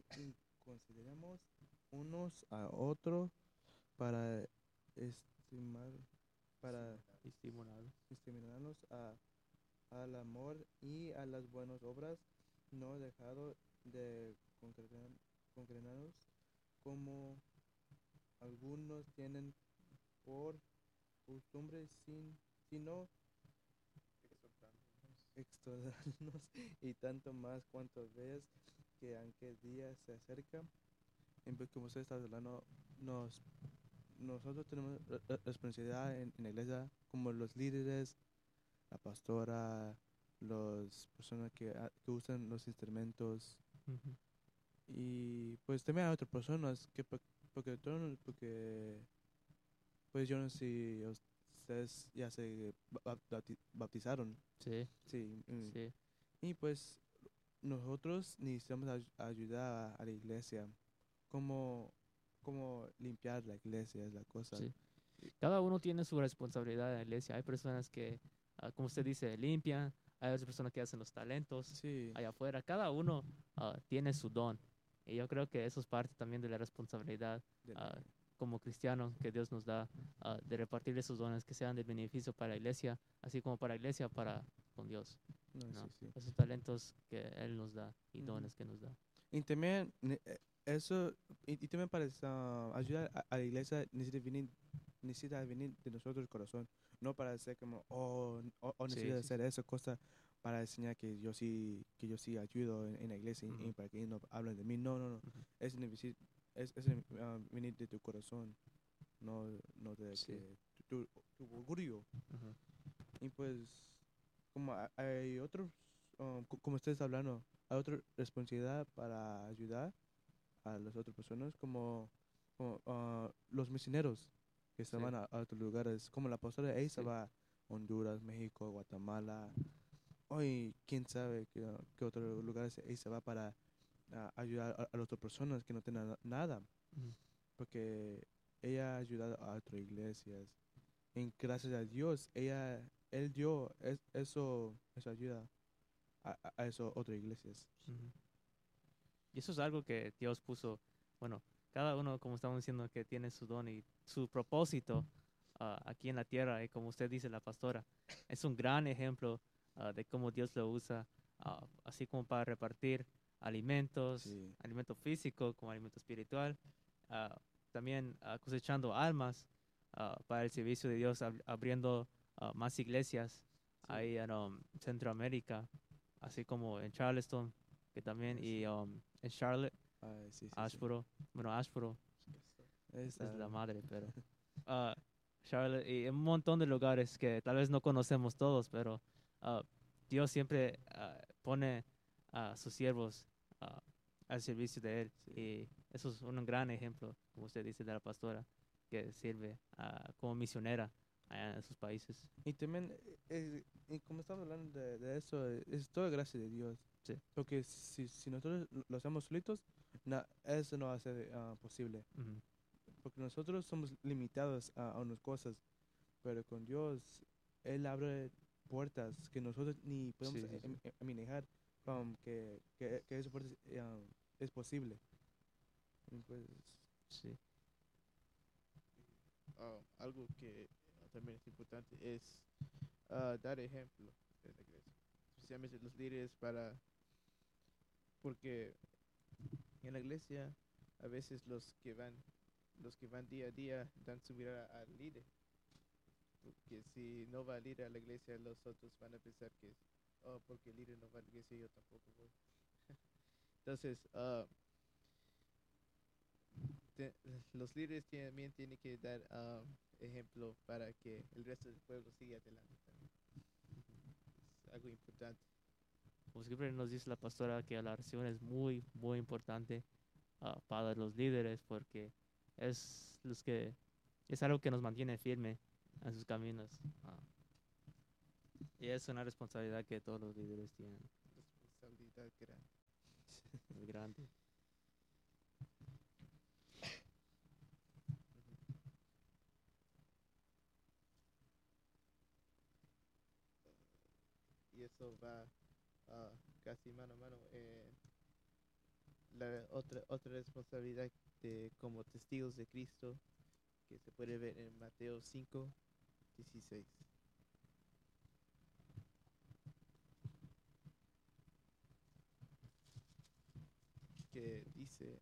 consideremos unos a otros para estimar, para Estimularlos. estimularnos al amor y a las buenas obras, no dejado de concretarnos como algunos tienen por costumbre, sino extorsionarnos y tanto más cuanto veas que aunque día se acerca, en vez como usted está hablando, nosotros tenemos responsabilidad en la iglesia como los líderes, la pastora, las personas que usan los instrumentos Ujú. y pues también hay otras personas porque pues yo no sé si ustedes ya se bautizaron, Sí, sí, sí, y pues nosotros necesitamos ayudar a la iglesia, como, como limpiar la iglesia es la cosa. sí. Cada uno tiene su responsabilidad en la iglesia. Hay personas que, como usted dice, limpian. Hay otras personas que hacen los talentos Sí, allá afuera. Cada uno tiene su don. Y yo creo que eso es parte también de la responsabilidad de la, ah, como cristianos que Dios nos da de repartir esos dones que sean de beneficio para la iglesia, así como para la iglesia, para con Dios, no, sí, ¿no? sí. Esos talentos que Él nos da y Ujú. dones que nos da. Y también eso, y también para ayudar a la iglesia necesita venir de nosotros el corazón, no para ser como, o Sí, necesita sí, sí. hacer esa cosa para enseñar que yo sí ayudo en la iglesia y Ujú, para que ellos no hablen de mí. No, no, no. ujú. Es, venir de tu corazón, no de Sí. que tu orgullo. Ujú. Y pues, como hay otros, como ustedes hablando, hay otra responsabilidad para ayudar a las otras personas, como los misioneros que se Sí. van a otros lugares, como la pastora ella se Sí. va a Honduras, México, Guatemala, hoy quién sabe qué otros lugares ella se va para ayudar a las otras personas que no tienen nada, Ujú. porque ella ha ayudado a otras iglesias. En gracias a Dios, él dio eso ayuda a eso otras iglesias. Ujú. Y eso es algo que Dios puso, bueno, cada uno, como estamos diciendo, que tiene su don y su propósito aquí en la tierra, y como usted dice, la pastora, es un gran ejemplo de cómo Dios lo usa, así como para repartir alimentos, Sí, alimento físico como alimento espiritual, ah, también cosechando almas para el servicio de Dios, abriendo más iglesias sí, ahí en Centroamérica, así como en Charleston, que también, es, y en Charlotte, ay, sí, sí, sí. Ashboro, bueno, Ashboro es Esa, la madre, pero ah, Charlotte y un montón de lugares que tal vez no conocemos todos, pero ah, Dios siempre pone a sus siervos ah, al servicio de Él. sí. Y eso es un gran ejemplo, como usted dice, de la pastora que sirve como misionera allá en esos países. Y también, y como estamos hablando de eso, es toda gracia de Dios. Sí. Porque si nosotros lo hacemos solitos, eso no va a ser posible. Ujú. Porque nosotros somos limitados a unas cosas, pero con Dios, Él abre puertas que nosotros ni podemos Sí, sí, sí. manejar, que esa puerta es posible. Y pues, Sí. Algo que también es importante es dar ejemplo en la iglesia, especialmente los líderes porque en la iglesia a veces los que van día a día dan su mirada al líder, porque si no va el líder a la iglesia, los otros van a pensar que, oh, porque el líder no va a la iglesia, yo tampoco voy. Entonces, te- los líderes también tienen que dar ejemplo para que el resto del pueblo siga adelante también. Es algo importante. Como siempre nos dice la pastora que la oración es muy, muy importante para los líderes porque es los que es algo que nos mantiene firme en sus caminos. ah, y es una responsabilidad que todos los líderes tienen, Responsabilidad grande. muy grande. Ujú. Y eso va casi mano a mano. la otra responsabilidad de como testigos de Cristo que se puede ver en Mateo 5:16. Que dice,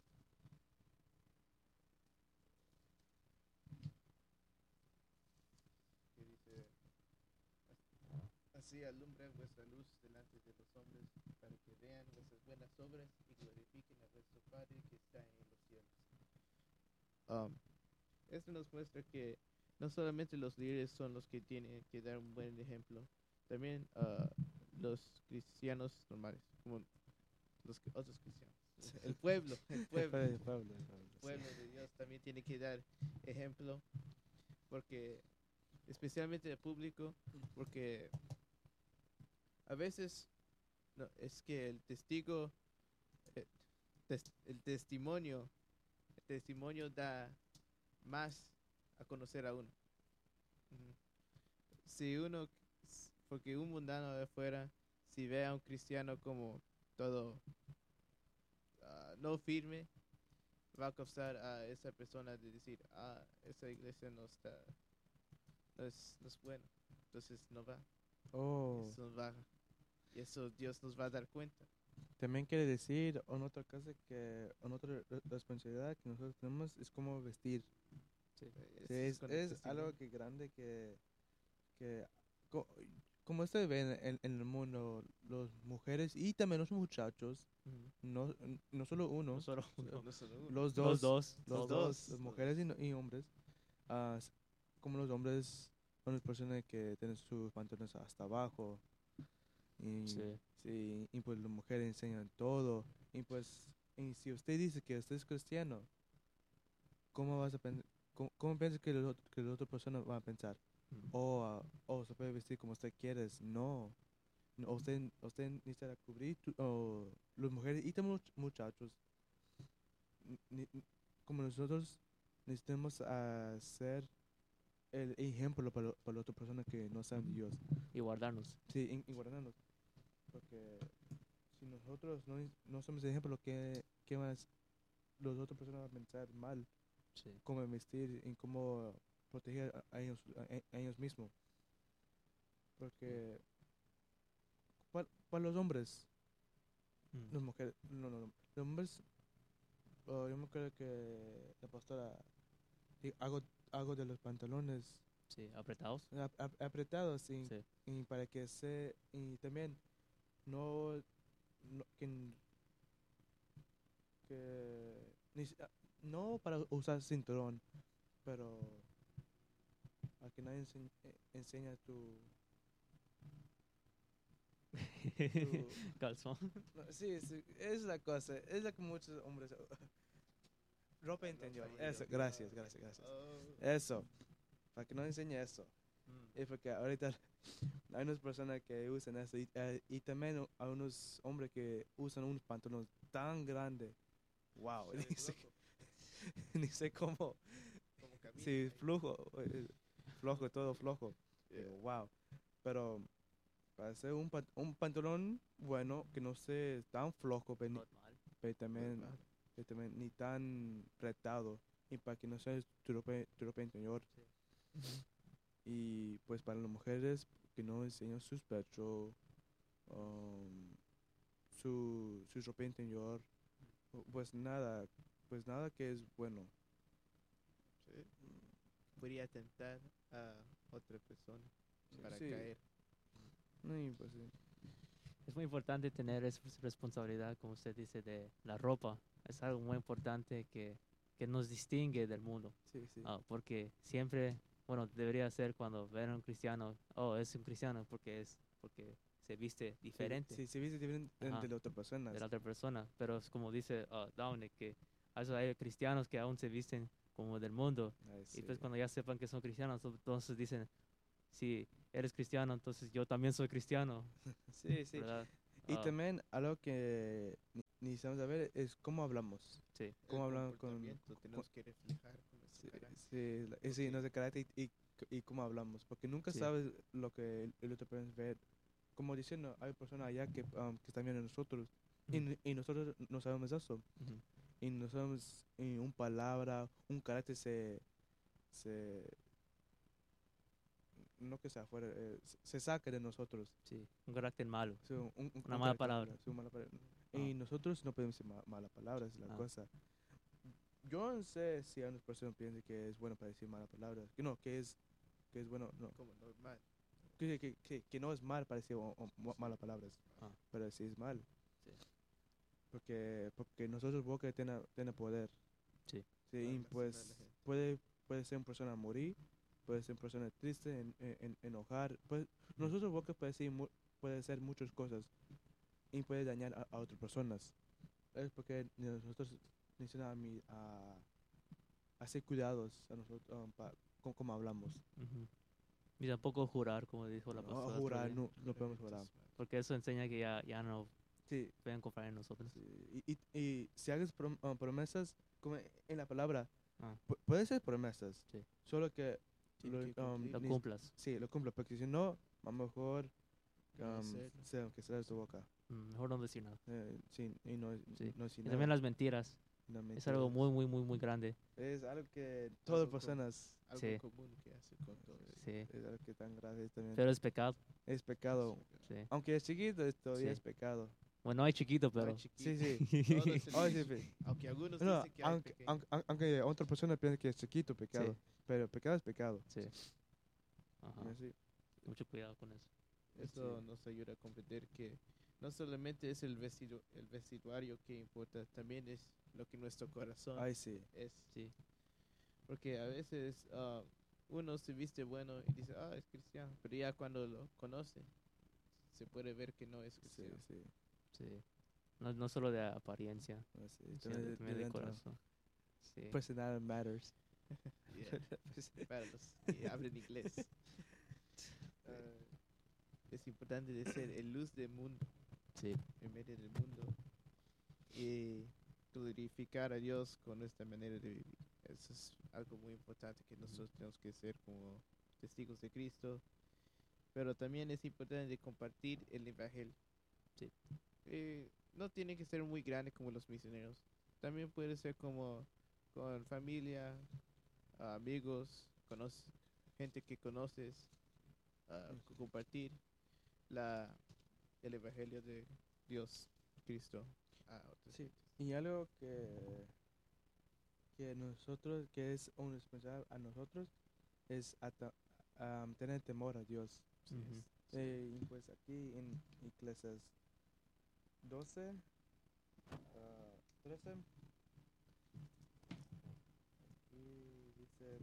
así alumbra vuestra luz delante de los hombres, para que vean vuestras buenas obras y glorifiquen a vuestro Padre que está en los cielos. Esto nos muestra que no solamente los líderes son los que tienen que dar un buen ejemplo, también los cristianos normales, como otros cristianos. El pueblo, el pueblo, El pueblo, el pueblo de Dios también tiene que dar ejemplo, porque especialmente el público, porque a veces no, es que el testigo, eh, el testimonio da más a conocer a uno. Ujú. Si uno, porque un mundano de afuera, si ve a un cristiano como todo no firme, va a causar a esa persona de decir, esa iglesia no es bueno, entonces no va, Oh, eso nos va, y eso Dios nos va a dar cuenta. también quiere decir, en otra cosa en otra responsabilidad que nosotros tenemos es cómo vestir. Sí. Sí, Es con el es algo testimonio. que grande que co- como ustedes ven en el mundo, las mujeres y también los muchachos, Ujú. no, no solo uno, No solo uno. No solo uno. los Los dos, dos. los Los dos, dos, las los mujeres dos. y hombres, como los hombres son las personas que tienen sus pantalones hasta abajo y, Sí. sí, y pues las mujeres enseñan todo y pues y si usted dice que usted es cristiano, ¿cómo vas a cómo piensas que que la otra persona va a pensar? Mm. O se puede vestir como usted quiere. No. No, usted necesita cubrir, o las mujeres y también los muchachos, como nosotros necesitamos ser el ejemplo para la otra persona que no sabe de Dios. Y guardarnos. Sí, y guardarnos. Porque si nosotros no somos el ejemplo, ¿qué más las otras personas van a pensar mal? Sí. Cómo vestir y cómo proteger a ellos mismos. Porque para los hombres, Mm. las mujeres, no, los hombres, yo me acuerdo que la pastora, hago de los pantalones Sí, apretados. apretados Sí. y para que y también no, no, no para usar cinturón, pero a que nadie enseña tu Calzón. no, sí, sí, es la cosa, es la que muchos hombres ropa interior, eso, gracias. Oh. Eso, para que no enseñe eso. Mm. Es porque ahorita hay unas personas que usan eso y también hay unos hombres que usan unos pantalones tan grandes. Wow, Se ve ni sé, flojo, ni sé cómo. como camina Sí, ahí. flojo, todo flojo. Yeah. Digo, wow. Pero para hacer un pantalón bueno, que no sea tan flojo, Normal. pero también, Normal. ni tan apretado. Y para que no sea tu ropa interior. Sí. Ujú. Y pues para las mujeres que no enseñan sus pechos, um, su ropa interior, pues nada que es bueno. Sí. Podría tentar a otra persona para Sí, caer. no, y pues sí. Es muy importante tener esa responsabilidad, como usted dice, de la ropa. Es algo muy importante que nos distingue del mundo. Sí, sí. Porque siempre, bueno, debería ser cuando ven a un cristiano, oh, es un cristiano porque se viste diferente, Sí, se viste diferente ajá, de la otra persona. de la otra persona. Pero es como dice Dominic, que a veces hay cristianos que aún se visten como del mundo. Ay, Y sí. pues cuando ya sepan que son cristianos, entonces dicen, si eres cristiano, entonces yo también soy cristiano, Sí, sí. ¿verdad? Y Ah, también algo que necesitamos saber es cómo hablamos. sí. Cómo El hablamos comportamiento tenemos que reflejar con nuestro sí, carácter. sí, Ok. nuestro carácter y cómo hablamos. Porque nunca Sí. sabes lo que el otro puede ver. Como diciendo, hay personas allá que están viendo a nosotros Y nosotros no sabemos eso. Ujú. Y no sabemos un palabra, un carácter se no que sea afuera, se saca de nosotros. Sí, un carácter malo, Sí, una mala carácter palabra. malo, sí, una mala palabra. Ah. Y nosotros no podemos decir malas palabras, es la Ah. cosa. Yo no sé si algunas personas piensan que es bueno para decir malas palabras. Que no, que es bueno, no. Como normal. Que no es mal para decir malas palabras, Ah. pero sí es mal. Sí. Porque nosotros boca tiene poder. Sí. Sí, Para y lastimar a pues la gente. puede ser una persona morir, puede ser una persona triste, enojar. Nosotros boca puede ser muchas cosas y puede dañar a otras personas. Es porque nosotros necesitamos hacer cuidados a nosotros como hablamos. Ujú. Y tampoco jurar, como dijo la No, pastora. otro jurar, día, no podemos jurar. porque eso enseña que ya no Sí, pueden confiar en nosotros. sí. Y si haces promesas, como en la palabra, Ah, puede ser promesas, Sí. solo que Tiene que cumplir. lo ni- cumplas. sí, lo cumpla, porque si no, a lo mejor No hacerlo. que sea de tu boca. Mejor no decir nada. Sí, y no, Sí. no decir Y también nada. las mentiras. No Es algo mentiras. muy, muy, muy, muy grande. Es algo que todas Algo personas, Algo Sí. común que hace con todos. Sí. es algo que tan grave también. Pero es pecado. Es pecado. Sí. Aunque es chiquito, todavía Sí. es pecado. Bueno, hay chiquito, No hay pero. chiquito. Sí, sí. Todo es Oh, sí, chiquito. sí. Aunque algunos No, dicen que hay pequeño. aunque otra persona piensa que es chiquito pecado, Sí. pero pecado es pecado. Sí. Ajá. Así. Mucho cuidado con eso. Eso Sí. nos ayuda a comprender que no solamente es el vestuario que importa, también es lo que nuestro corazón Ay, sí. es. Sí. Porque a veces uno se viste bueno y dice, es cristiano, pero ya cuando lo conoce, se puede ver que no es Sí, cristiano. sí. Sí. No solo de apariencia, Así. sino También también de dentro. corazón. Sí. Personality matters. Yeah. Para los que hablan inglés. Es importante de ser el luz del mundo, Sí. en medio del mundo, y glorificar a Dios con nuestra manera de vivir. Eso es algo muy importante que nosotros tenemos que ser como testigos de Cristo, pero también es importante compartir el evangelio. Sí. No tiene que ser muy grande como los misioneros. También puede ser como con familia, amigos, gente que conoces, compartir el evangelio de Dios, Cristo, a otras Sí. gentes. Y algo que nosotros, que es un responsable a nosotros, es tener temor a Dios. Sí, Ujú. Y pues aquí en Iglesias 12, 13, aquí dice,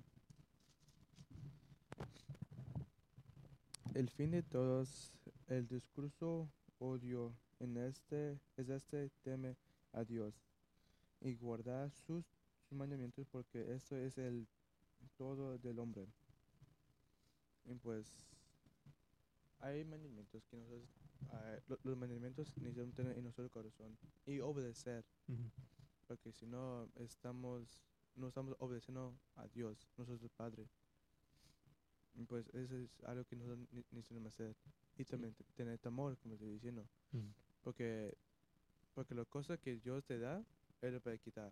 el fin de todos, el discurso odio es este teme a Dios y guardar sus mandamientos porque esto es el todo del hombre. Y pues hay mandamientos que nosotros, los mandamientos necesitamos tener en nuestro corazón y obedecer, Ujú. porque si no no estamos obedeciendo a Dios, nuestro Padre. Y pues eso es algo que nosotros necesitamos hacer. Y también tener temor, como estoy diciendo, Ujú. porque las cosas que Dios te da, Él lo puede quitar.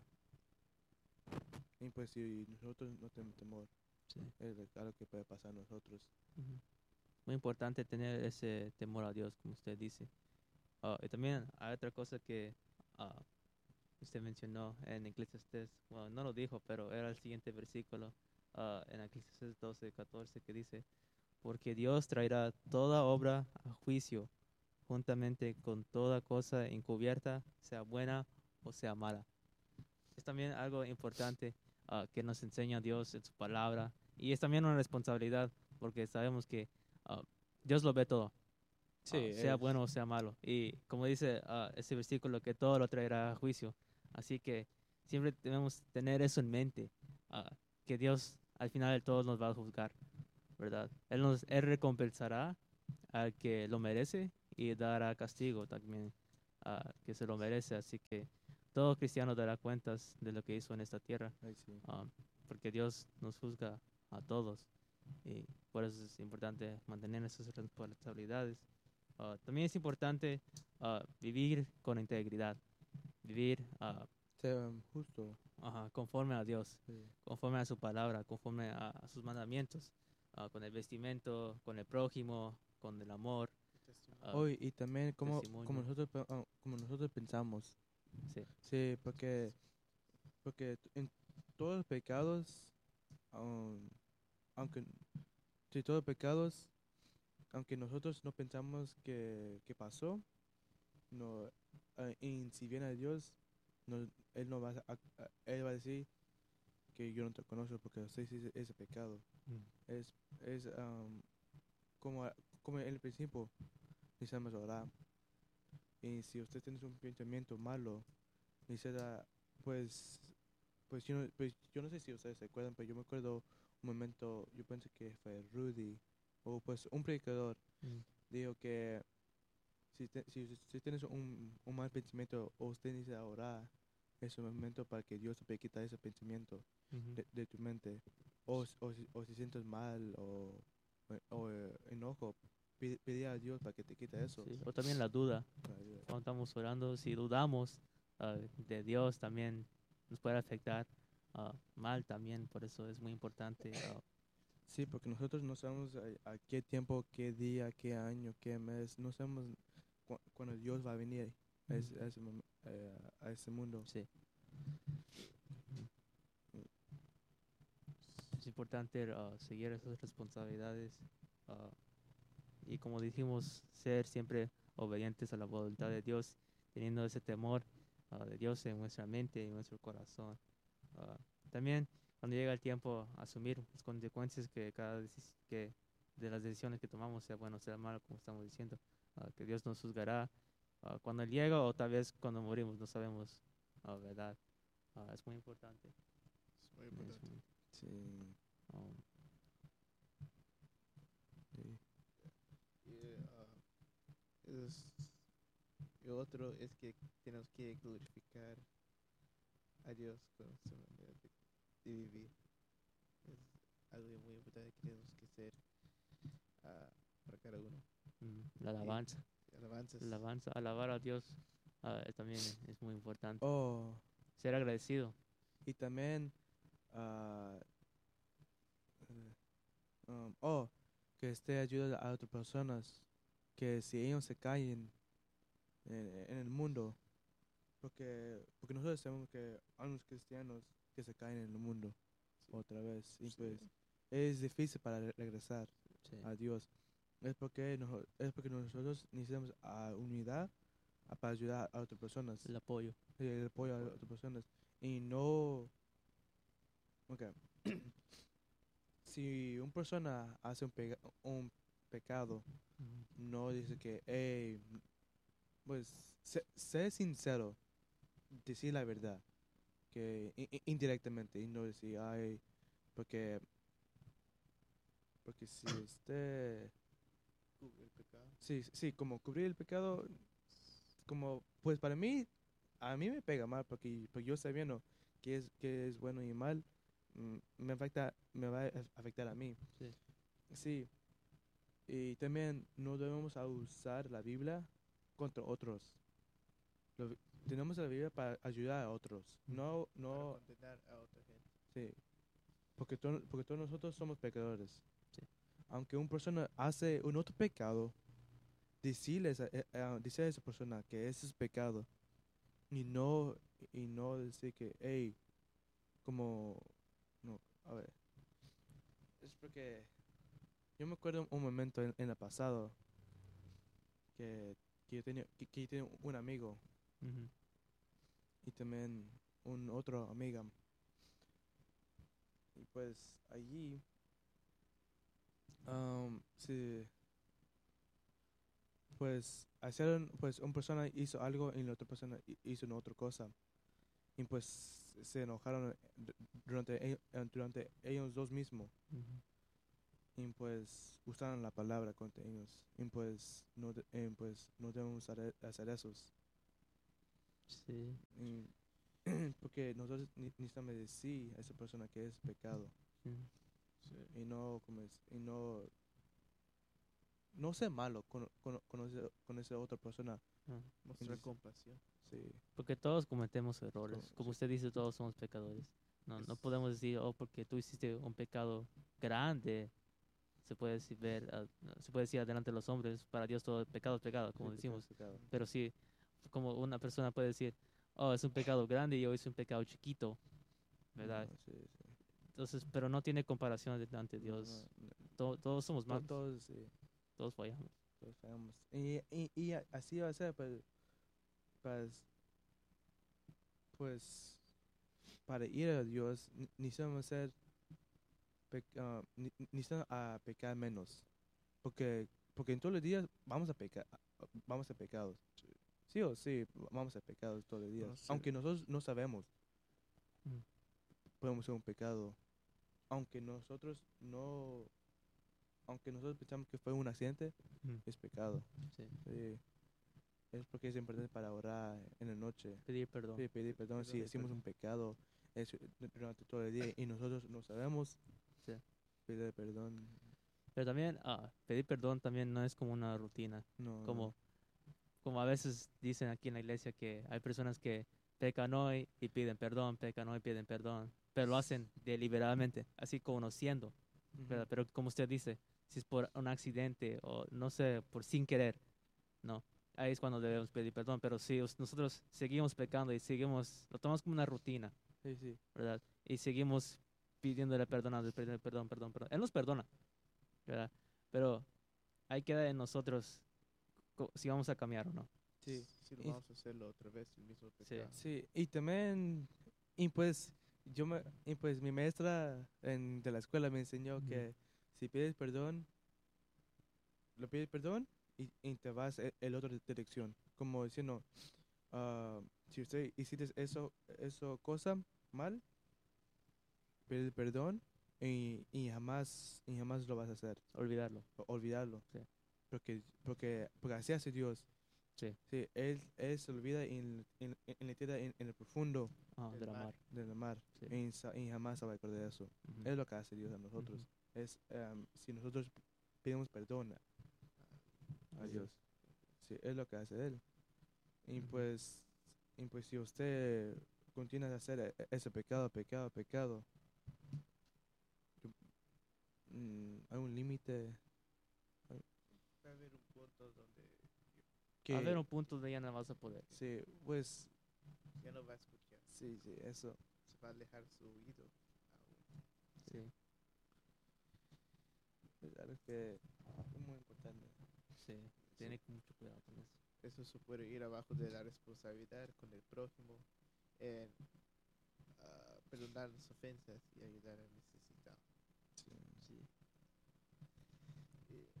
Y pues si nosotros no tenemos temor, Sí. es algo que puede pasar a nosotros. Ujú. Muy importante tener ese temor a Dios, como usted dice. Y también hay otra cosa que ah, usted mencionó en Eclesiastés. Bueno, no lo dijo, pero era el siguiente versículo en Eclesiastés 12:14 que dice: porque Dios traerá toda obra a juicio, juntamente con toda cosa encubierta, sea buena o sea mala. Es también algo importante que nos enseña Dios en su palabra. Y es también una responsabilidad, porque sabemos que ah, Dios lo ve todo, sea bueno o sea malo. Y como dice ese versículo, que todo lo traerá a juicio. Así que siempre debemos tener eso en mente, que Dios al final de todo nos va a juzgar, ¿verdad? Él recompensará al que lo merece y dará castigo también al que se lo merece. Así que todo cristiano dará cuentas de lo que hizo en esta tierra, Ay, sí. porque Dios nos juzga a todos. Y por eso es importante mantener esas responsabilidades También es importante vivir con integridad, vivir Sea justo. conforme a Dios, Sí. conforme a su palabra, conforme a sus mandamientos, con el vestimento, con el prójimo, con el amor. Hoy y también como Testimonio. como nosotros pensamos. Sí. Sí, porque en todos los pecados, aunque si todos los pecados, aunque nosotros no pensamos que pasó, no, y si viene a Dios, no, él no va él va a decir que yo no te conozco porque usted hizo ese pecado. Mm. Es como, como en el principio necesitamos orar. Y si usted tiene un pensamiento malo, necesita, pues, pues yo no sé si ustedes se acuerdan, pero yo me acuerdo un momento, yo pensé que fue Rudy, o pues un predicador, Mm. dijo que si tienes un mal pensamiento o usted necesita orar, es un momento para que Dios te pueda quitar ese pensamiento Ujú. de tu mente. O si sientes mal o enojo, pide a Dios para que te quite eso. Sí. O también la duda. Para ayudar. Cuando estamos orando, si dudamos de Dios, también nos puede afectar mal también. Por eso es muy importante. Sí, porque nosotros no sabemos a qué tiempo, qué día, qué año, qué mes, no sabemos cuándo Dios va a venir a a ese mundo. Sí. Es importante seguir esas responsabilidades y como dijimos, ser siempre obedientes a la voluntad de Dios, teniendo ese temor de Dios en nuestra mente y en nuestro corazón. Ah, También cuando llega el tiempo, asumir las consecuencias que que de las decisiones que tomamos, sea bueno, sea malo, como estamos diciendo, que Dios nos juzgará cuando Él llega o tal vez cuando morimos, no sabemos, ¿verdad? Es muy importante. Es muy Es importante. muy- Sí, um, sí. Y otro es que tenemos que glorificar a Dios con nuestra manera de vivir. Es algo muy importante que tenemos que hacer para cada uno. la alabanza, Alabanzas. la alabanza, alabar a Dios también es muy importante. Oh, Ser agradecido. y también, ah, que esté ayuda a otras personas, que si ellos se caen en el mundo, porque nosotros sabemos que hay unos cristianos que se caen en el mundo otra vez, y Sí. pues es difícil para regresar Sí. a Dios. Es porque nosotros necesitamos unidad para ayudar a otras personas, El apoyo. el apoyo a otras personas. Y no, ok, si una persona hace un pecado, Ujú. no dice que, hey, pues, sé sincero, decir la verdad, que indirectamente, y no decir, ay, porque, porque si usted, Cubre el pecado. sí, como cubrir el pecado, como, pues para mí, a mí me pega mal, porque yo sabiendo que es bueno y mal, me va a afectar a mí. Sí. Sí, y también no debemos usar la Biblia contra otros. Lo- Tenemos la Biblia para ayudar a otros. No, Para no, condenar a otra gente. sí, porque todos nosotros somos pecadores. Sí. Aunque una persona hace un otro pecado, decirle a esa persona que ese es pecado y no, y no decir que, hey, como, no, a ver, es porque yo me acuerdo un momento en el pasado que, que yo tenía un amigo Ujú. y también un otro amiga. Y pues allí, sí, pues hicieron, pues una persona hizo algo y la otra persona hizo una otra cosa. Y pues se enojaron durante ellos dos mismos. Ujú. Y pues usaron la palabra contra ellos. Y pues pues no debemos hacer eso. Sí. Y porque nosotros necesitamos decir a esa persona que es pecado. Sí. Sí. Y no, como y no, no ser malo con esa otra persona. Ah, Mostrar Entonces, compasión. Sí, Porque todos cometemos errores. Como- Como sí. usted dice, todos somos pecadores. No Es- podemos decir, oh, porque tú hiciste un pecado grande, se puede decir, se puede decir delante de los hombres, para Dios todo pecado es pecado, como sí, decimos. pecado. Pero sí, como una persona puede decir, oh, es un pecado grande y yo hice un pecado chiquito, ¿verdad? No, sí, sí. Entonces, pero no tiene comparación delante de No, Dios. no. Todos somos malos, Todos, sí, todos fallamos. todos fallamos. Y así va a ser, pues, pues, para ir a Dios, necesitamos ser, necesitamos a pecar menos. Porque en todos los días vamos a pecar, vamos a pecados. Sí o sí, vamos a pecados todos los días. Bueno, sí. Aunque nosotros no sabemos, Mm, podemos ser un pecado. Aunque nosotros no, aunque nosotros pensamos que fue un accidente, mm, es pecado. sí. Sí. Es porque es importante para orar en la noche. Pedir perdón. Sí, pedir perdón si Pedir hicimos perdón. un pecado durante todo el día y nosotros no sabemos, Sí. pedir perdón. Pero también pedir perdón también no es como una rutina. No, Como, como a veces dicen aquí en la iglesia que hay personas que pecan hoy y piden perdón, pecan hoy y piden perdón, pero lo hacen deliberadamente, así conociendo, no. ¿verdad? Pero como usted dice, si es por un accidente o no sé, por sin querer, no. Ahí es cuando debemos pedir perdón, pero si nosotros seguimos pecando y seguimos, lo tomamos como una rutina, Sí, sí. ¿verdad? Y seguimos pidiéndole perdón, perdón, perdón, perdón, perdón. Él nos perdona, ¿verdad? Pero ahí queda en nosotros si vamos a cambiar o no. Sí. Si lo Y- vamos a hacerlo otra vez, el mismo Sí. pecado. Sí, y también, y pues mi maestra de la escuela me enseñó Ujú. que si pides perdón, lo pides perdón y te vas en otra dirección. Como diciendo, si usted hiciste eso cosa mal, pide perdón y jamás lo vas a hacer, Olvidarlo. olvidarlo. Sí. Porque así hace Dios. Sí. Sí, él se olvida en la tierra, en el profundo Del De la mar. mar. del mar Sí. y jamás se va a acordar de eso. Ujú. Es lo que hace Dios a nosotros. Ujú. Es si nosotros pedimos perdón a Así Dios, es. sí, es lo que hace Él. Y Ujú. pues, y pues si usted continúa a hacer ese pecado, yo- hay un límite Va a haber un punto donde A ver que, un punto donde ya no vas a poder. sí, pues, ya no va a escuchar. sí, sí, eso. Se va a alejar su oído. aún. Sí. Es algo que es muy importante. Sí. Tiene mucho cuidado con eso. Eso se puede ir abajo de la responsabilidad con el prójimo, en perdonar las ofensas y ayudar al necesitado. Sí. Sí. Y,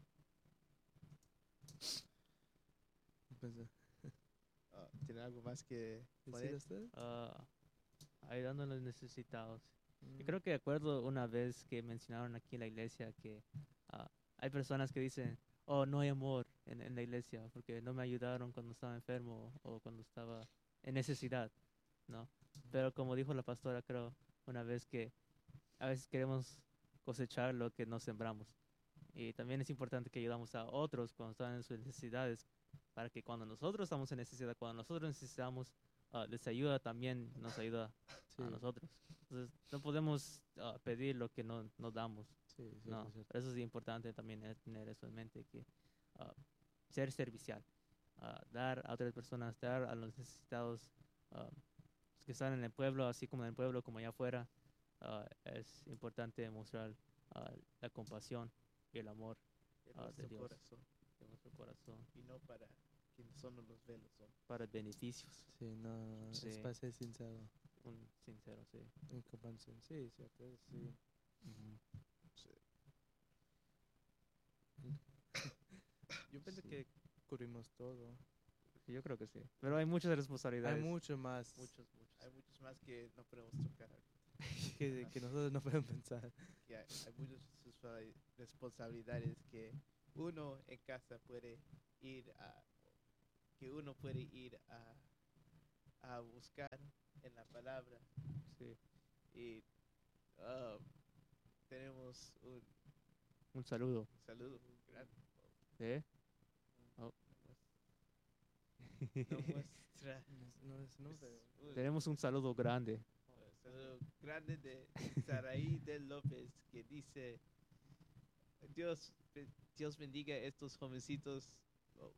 Pues, ¿tiene algo más que ¿decir poner? usted? Ayudando a los necesitados. Yo Mm. creo que acuerdo una vez que mencionaron aquí en la iglesia que hay personas que dicen, oh, no hay amor en la iglesia porque no me ayudaron cuando estaba enfermo o cuando estaba en necesidad, ¿no? Pero como dijo la pastora, creo, una vez que a veces queremos cosechar lo que no sembramos. Y también es importante que ayudamos a otros cuando están en sus necesidades, para que cuando nosotros estamos en necesidad, cuando nosotros necesitamos les ayuda, también nos ayuda Sí, a nosotros. Entonces, no podemos pedir lo que no damos. sí, cierto, No, cierto. eso es importante también tener eso en mente, que ah, ser servicial, dar a otras personas, dar a los necesitados ah, que están en el pueblo, así como en el pueblo, como allá afuera. Es importante mostrar la compasión y el amor En de nuestro Dios corazón. en nuestro corazón Y no para quienes solo los velos son. para beneficios. Sí, no, Sí. es para ser sincero. Un sincero, sí. En comparación. Sí, cierto, sí. Ujú. Yo pienso Sí. que cubrimos todo. Yo creo que sí. Pero hay muchas responsabilidades. Hay mucho más Muchos. Hay muchos más que no podemos tocar ahorita. que nosotros no podemos pensar. Que hay muchas responsabilidades que uno en casa puede ir a, que uno puede ir a buscar en la palabra. Sí. Y tenemos un Un saludo. saludo grande. ¿Eh? Oh, No muestra. No, pero... tenemos un saludo grande. Saludo grande de Saraí del López que dice Dios, Dios bendiga a estos jovencitos. Oh,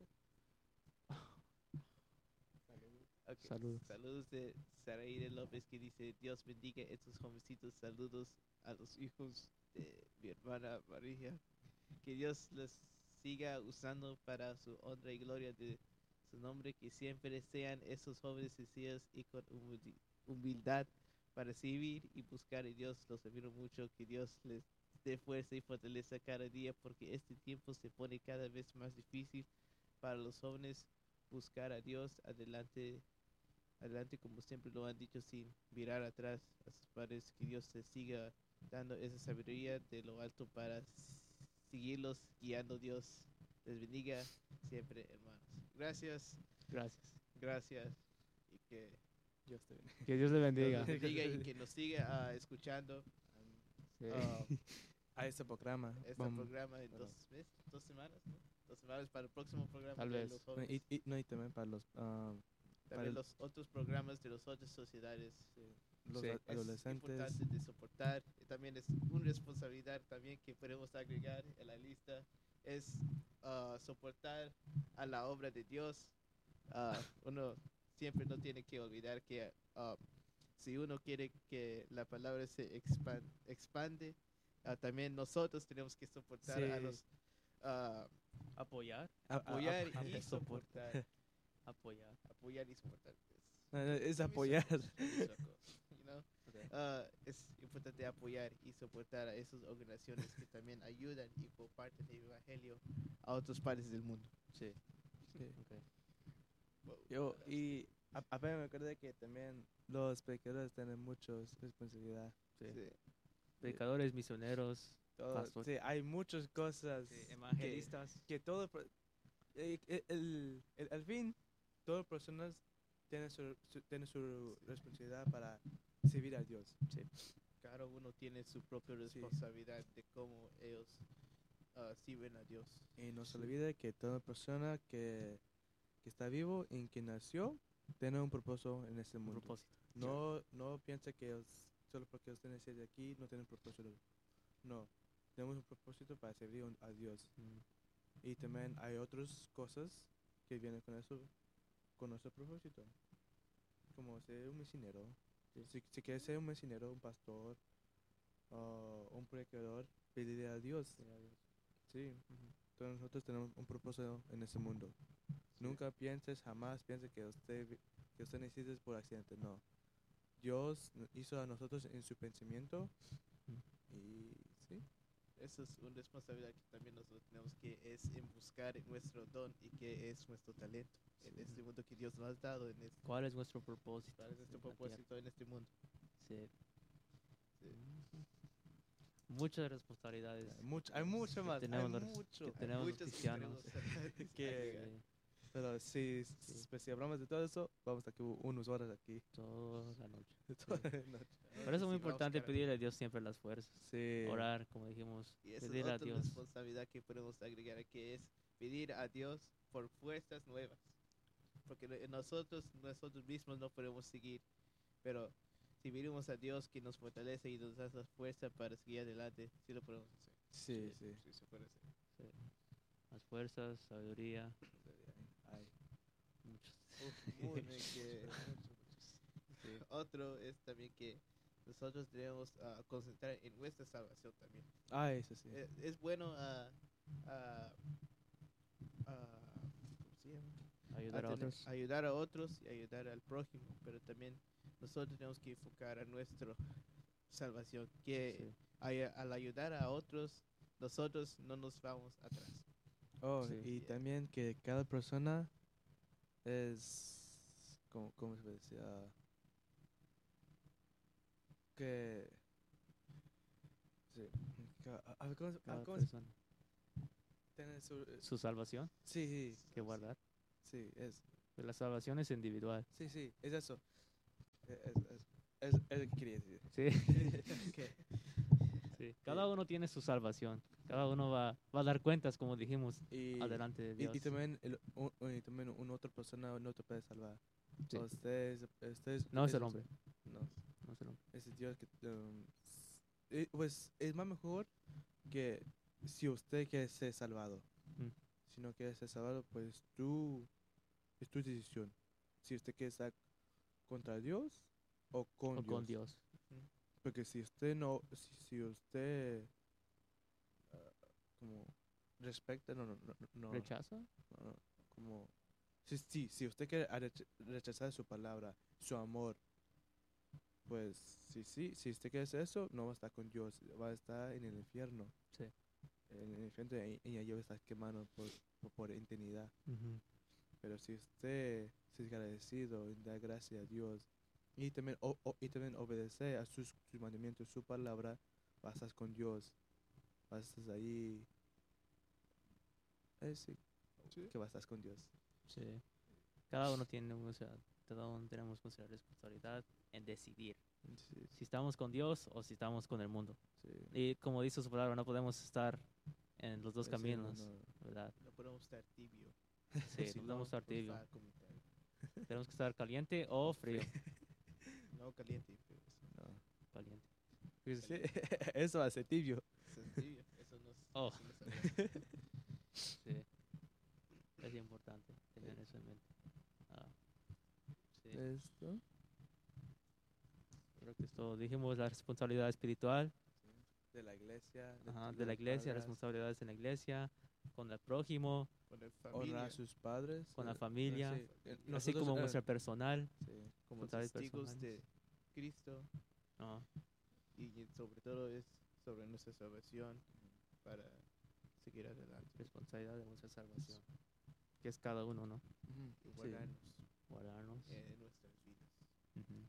ok. Saludos. Saludos de Saraí del López que dice Dios bendiga a estos jovencitos. Saludos a los hijos de mi hermana María. Que Dios les siga usando para su honra y gloria de su nombre. Que siempre sean esos jóvenes sencillos y con humildad para servir y buscar a Dios. Los admiro mucho. Que Dios les dé fuerza y fortaleza cada día porque este tiempo se pone cada vez más difícil para los jóvenes buscar a Dios adelante, adelante como siempre lo han dicho sin mirar atrás a sus padres. Que Dios les siga dando esa sabiduría de lo alto para seguirlos guiando. Dios les bendiga siempre, hermanos. Gracias, Gracias. gracias y que Dios te bendiga. Que Dios le Dios bendiga. los bendiga y que nos siga escuchando Sí. A este programa. este vamos- programa en bueno. 2 semanas, ¿no? 2 semanas para el próximo programa Tal de vez. los No, jóvenes. y también para los, para También el- los otros programas de las otras sociedades. los Sí. Es adolescentes. importante de soportar. Y también es una responsabilidad también que podemos agregar en la lista. Es soportar a la obra de Dios. Uno siempre no tiene que olvidar que si uno quiere que la palabra se expande, también nosotros tenemos que soportar a Sí. los Apoyar. apoyar a- y soportar. Apoyar. Apoyar y soportar. Es apoyar. You know? Es importante apoyar y soportar a esas organizaciones que también ayudan y comparten el evangelio a otras partes del mundo. Sí. Sí. Okay. Yo, y apenas me acordé que también los predicadores tienen mucha responsabilidad. Sí. Sí. Predicadores, misioneros, Todo- Pastor. sí, hay muchas cosas. evangelistas. Que todo. Al fin, todas las personas tienen su responsabilidad para servir a Dios. Cada uno tiene su propia responsabilidad de cómo ellos sirven a Dios. Y no se Sí. olvide que toda persona que está vivo y que nació tiene un propósito en este Un mundo. propósito. No piensa que solo porque usted nació de aquí no tiene un propósito. No, tenemos un propósito para servir a Dios. Y también hay otras cosas que vienen con eso, con nuestro propósito. Como ser un misionero. Si quieres ser un misionero, un pastor, un predicador, pedirle a Dios. Sí. Todos nosotros tenemos un propósito en este mundo. Nunca pienses, jamás pienses que usted necesita por accidente. No. Dios hizo a nosotros en su pensamiento. Y sí. Esa es una responsabilidad que también nosotros tenemos, que es en buscar nuestro don y que es nuestro talento en este mundo que Dios nos ha dado, en este, ¿Cuál es nuestro propósito? cuál es nuestro en la tierra? propósito en este mundo. Sí. Sí. Muchas responsabilidades. Hay mucho más. Hay tenemos mucho. que tenemos los Muchos que cristianos. queremos Que- agregar. Sí, Pero sí, pues, si hablamos de todo eso, vamos a estar aquí unas horas aquí. toda la noche. Toda la noche. Por eso es muy Sí, importante vamos, pedirle a Dios siempre las fuerzas. Sí. Orar, como dijimos. y esa es Pedirle a otra Dios. responsabilidad que podemos agregar, que es pedir a Dios por fuerzas nuevas. Porque nosotros mismos no podemos seguir, pero si pedimos a Dios que nos fortalece y nos da esa fuerza para seguir adelante, sí lo podemos hacer. Sí, sí. Sí se puede hacer. Sí. Las fuerzas, sabiduría, Ay. muchos. Sí. Otro es también que nosotros debemos concentrar en nuestra salvación también. Ay, eso sí. Es bueno ¿cómo se llama? Ayudar a otros. Ayudar a otros y ayudar al prójimo, pero también nosotros tenemos que enfocar a nuestra salvación, que Sí. al ayudar a otros, nosotros no nos vamos atrás. Oh, Sí. y también que cada persona es, ¿cómo se decía? Que, sí, Cada ¿cómo persona. tiene Su salvación sí, sí, que guardar. sí, Pues la salvación es individual. sí, es eso. Es lo que quería decir. Sí. Okay. Sí, cada uno tiene su salvación. Cada uno va a dar cuentas, como dijimos, Y, adelante de Dios. y también, y también una otra persona no te puede salvar. Sí. Ustedes, No es el hombre. No, No es el hombre. es el Dios que... pues es más mejor que si usted quiere ser salvado. Mm. Si no quiere ser salvado, pues es tu decisión. Si usted quiere estar contra Dios o con O Dios. con Dios. Porque si usted no, si usted como respecta, no, ¿Rechaza? no, como, si usted quiere rechazar su palabra, su amor, pues si usted quiere hacer eso, no va a estar con Dios, va a estar en el infierno. Sí. En el infierno y allí va a estar quemando por eternidad. Ujú. Pero si usted se es agradecido y da gracias a Dios y también, y también obedece a sus mandamientos, su palabra, vas a estar con Dios, vas a estar ahí, sí, que vas a estar con Dios. Sí. Cada uno tiene, o sea, cada uno tenemos nuestra responsabilidad en decidir Sí, si estamos con Dios o si estamos con el mundo. sí. Y como dice su palabra, no podemos estar en los dos Sí, caminos, no. ¿verdad? No podemos estar tibio. Sí, Sí, no podemos estar por tibio. estar comentando. Tenemos que estar caliente o frío. No caliente y frío. No. Caliente. Pues sí, eso va a ser tibio. Sencillo. Eso no es. Oh. eso no sabemos. Sí. Es importante tener eso en mente. Ah, sí. Esto. Creo que esto dijimos la responsabilidad espiritual, De la iglesia. ajá, de la iglesia, padres, responsabilidades en la iglesia, con el prójimo, Con el honrar familia. a sus padres. con la familia, Sí, así nosotros, como nuestra personal. sí. como responsabilidades testigos personales. de Cristo. Ah, Y sobre todo es sobre nuestra salvación para seguir adelante responsabilidad de nuestra salvación, que es cada uno, ¿no? Ujú, y sí. guardarnos Guardarnos. en nuestras vidas. Ujú.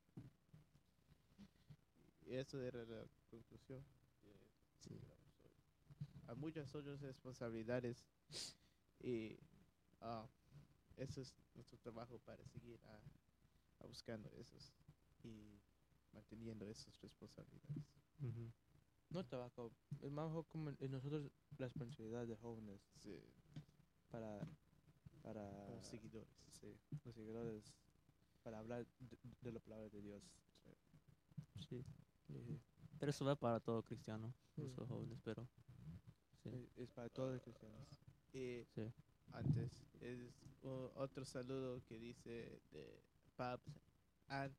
Y eso era la conclusión que Sí. llegamos hoy. Hay muchas otras responsabilidades y eso es nuestro trabajo para seguir a buscando esos y manteniendo esas responsabilidades. Ujú. No trabajo. Es más mejor como en nosotros la responsabilidad de jóvenes Sí, para como seguidores. sí, los seguidores para hablar de la palabra de Dios. Sí. Sí, Pero eso va para todo cristiano, Sí. los jóvenes, pero sí. es para todos los cristianos. Y Sí. antes es otro saludo que dice de Pabs Ant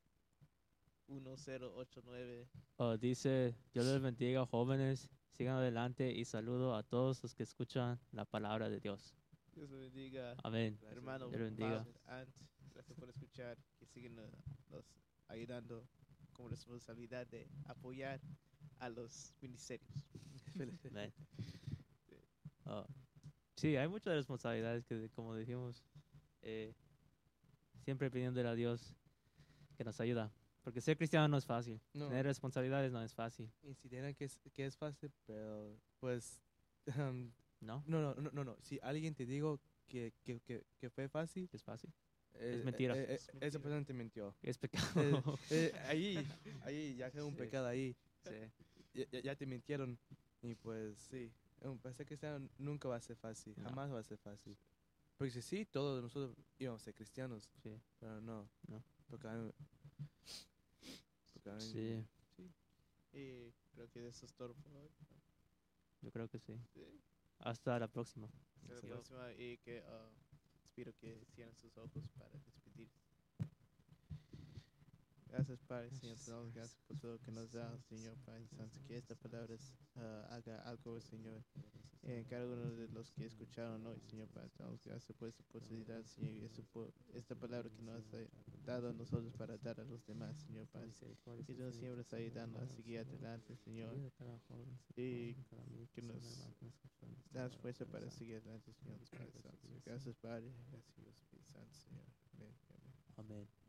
1089. Dice, Dios les bendiga, jóvenes, sigan adelante y saludo a todos los que escuchan la palabra de Dios. Dios lo bendiga, Amén. Gracias, hermano Dios lo bendiga. Pabs Ant. Gracias por escuchar, que siguen nos ayudando con responsabilidad de apoyar a los ministerios. Amén. Ah, sí, hay muchas responsabilidades que, como dijimos, siempre pidiéndole a Dios que nos ayuda. Porque ser cristiano no es fácil. No. Tener responsabilidades no es fácil, Y si dirán que es fácil, pero pues ¿no? no. Si alguien te digo que fue fácil, Es fácil. Es mentira. Es esa mentira. persona te mintió. Es pecado. Ahí ya queda un Sí. pecado ahí. Sí. Ya te mintieron. Y pues sí, para ser cristiano nunca va a ser fácil. No. Jamás va a ser fácil. Porque si sí, todos nosotros íbamos a ser cristianos. Sí. Pero no. No. Porque Sí, Y creo que eso es todo por hoy. yo creo que sí. Sí. Hasta la próxima. Hasta la Sí. próxima y que espero que cierren sus ojos para despedir. Gracias, Padre, Señor, te damos gracias por todo lo que nos da, Señor, Padre Santo, que esta palabra haga algo, Señor, en cada uno de los que escucharon hoy, Señor, Padre, te damos gracias por esta oportunidad, Señor, y esta palabra que nos has dado a nosotros para dar a los demás, Señor, Padre. Y tú nos siempre estás ayudando a seguir adelante, Señor, y que nos das fuerza para seguir adelante, Señor, Padre Santo. Gracias, Padre, gracias, Espíritu Santo, Señor. Amén. Amén. Amén.